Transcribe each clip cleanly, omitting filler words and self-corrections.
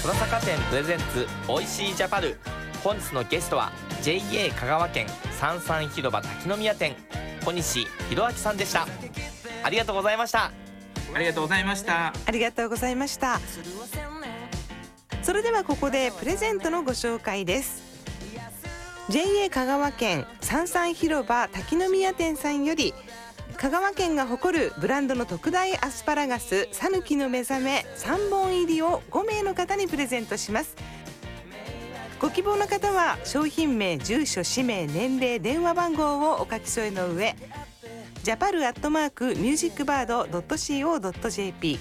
戸田坂店プレゼンツおいしいジャパル。本日のゲストは JA 香川県三々広場滝宮店小西弘明さんでした。ありがとうございました。 ありがとうございました。 ありがとうございました。それではここでプレゼントのご紹介です。 JA 香川県三々広場滝宮店さんより香川県が誇るブランドの特大アスパラガスさぬきの目覚め3本入りを5名の方にプレゼントします。ご希望の方は商品名、住所、氏名、年齢、電話番号をお書き添えの上、japaru@musicbird.co.jp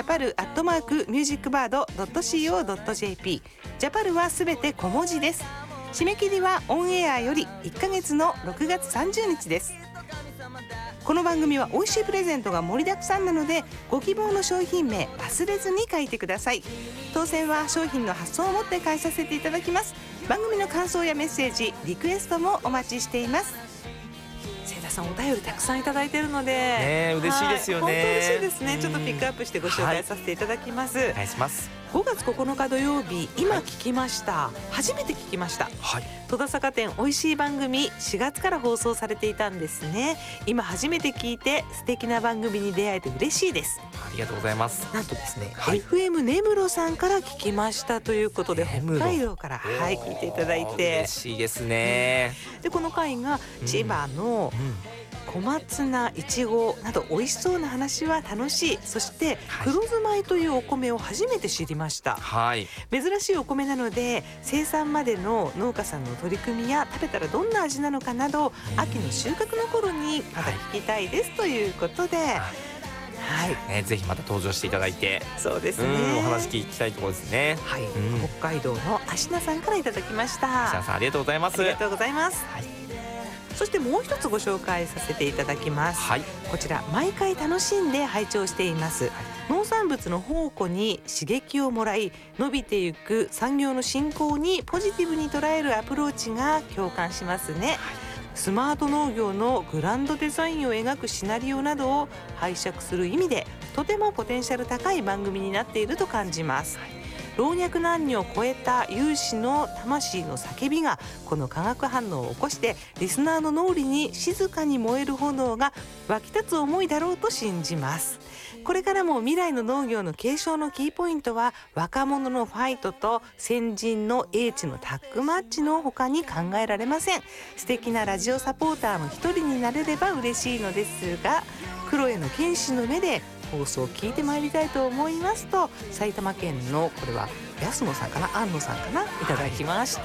japaru@musicbird.co.jp ジャパルはすべて小文字です。締め切りはオンエアより1ヶ月の6月30日です。この番組は美味しいプレゼントが盛りだくさんなので、ご希望の商品名忘れずに書いてください。当選は商品の発送をもって返させていただきます。番組の感想やメッセージ、リクエストもお待ちしています。清田さん、お便りたくさんいただいているので、 嬉しいですよね。 本当嬉しいですね。ちょっとピックアップしてご紹介させていただきます。 お願いします。 5月9日土曜日、今聞きました、初めて聞きました、戸田坂店おいしい番組4月から放送されていたんですね。今初めて聞いて素敵な番組に出会えて嬉しいです。 ありがとうございます。 なんとですね、FM 根室さんから聞きましたということで、北海道から、聞いていただいて嬉しいですね。 でこの回が千葉の小松菜、いちごなど美味しそうな話は楽しい。そして黒酢米というお米を初めて知りました。珍しいお米なので生産までの農家さんの取り組みや食べたらどんな味なのかなど、秋の収穫の頃にまた聞きたいですということで、 ぜひまた登場していただいて、 そうですね、 お話聞きたいところですね。 北海道の芦名さんからいただきました。 芦名さん、ありがとうございます。 ありがとうございます。そしてもう一つご紹介させていただきます。こちら毎回楽しんで拝聴しています。農産物の宝庫に刺激をもらい、伸びていく産業の振興にポジティブに捉えるアプローチが共感しますね。スマート農業のグランドデザインを描くシナリオなどを拝借する意味で、とてもポテンシャル高い番組になっていると感じます。老若男女を超えた有志の魂の叫びがこの化学反応を起こして、リスナーの脳裏に静かに燃える炎が湧き立つ思いだろうと信じます。これからも未来の農業の継承のキーポイントは、若者のファイトと先人の英知のタッグマッチの他に考えられません。素敵なラジオサポーターの一人になれれば嬉しいのですが、黒への剣士の目で放送を聞いてまいりたいと思いますと、埼玉県のこれは安野さんかな、安野さんかな、いただきました。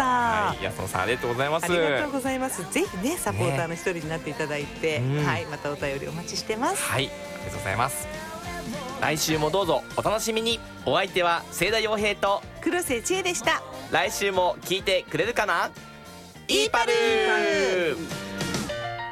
安野さん、ありがとうございます。 ありがとうございます。ぜひね、サポーターの一人になっていただいて、またお便りお待ちしてます。 ありがとうございます。来週もどうぞお楽しみに。お相手は清田洋平と黒瀬千恵でした。 来週も聞いてくれるかな。イーパルー。